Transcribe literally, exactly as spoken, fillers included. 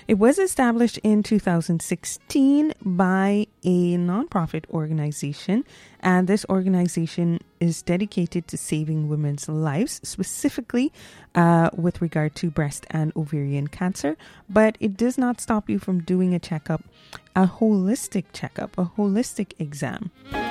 It was established in two thousand sixteen by a nonprofit organization, and this organization is dedicated to saving women's lives, specifically uh, with regard to breast and ovarian cancer. But it does not stop you from doing a checkup, a holistic checkup, a holistic exam.